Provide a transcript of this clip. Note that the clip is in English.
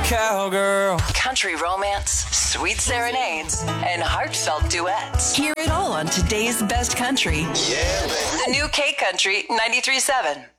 cowgirl. Country romance, sweet serenades, and heartfelt duets. Hear it all on today's best country. Yeah, baby. The new K Country 93.7.